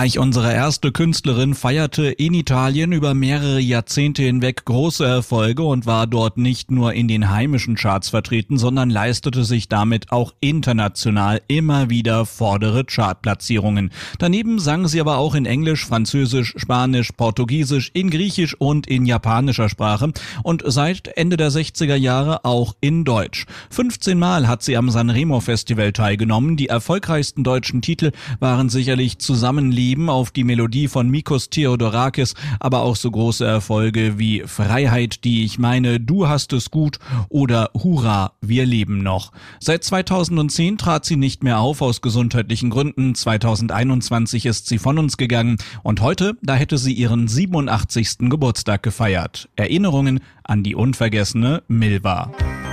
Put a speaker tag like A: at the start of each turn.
A: Gleich unsere erste Künstlerin feierte in Italien über mehrere Jahrzehnte hinweg große Erfolge und war dort nicht nur in den heimischen Charts vertreten, sondern leistete sich damit auch international immer wieder vordere Chartplatzierungen. Daneben sang sie aber auch in Englisch, Französisch, Spanisch, Portugiesisch, in Griechisch und in japanischer Sprache und seit Ende der 60er Jahre auch in Deutsch. 15 Mal hat sie am Sanremo Festival teilgenommen. Die erfolgreichsten deutschen Titel waren sicherlich Zusammenleben auf die Melodie von Mikos Theodorakis, aber auch so große Erfolge wie Freiheit, die ich meine, Du hast es gut oder Hurra, wir leben noch. Seit 2010 trat sie nicht mehr auf aus gesundheitlichen Gründen. 2021 ist sie von uns gegangen und heute, da hätte sie ihren 87. Geburtstag gefeiert. Erinnerungen an die unvergessene Milva.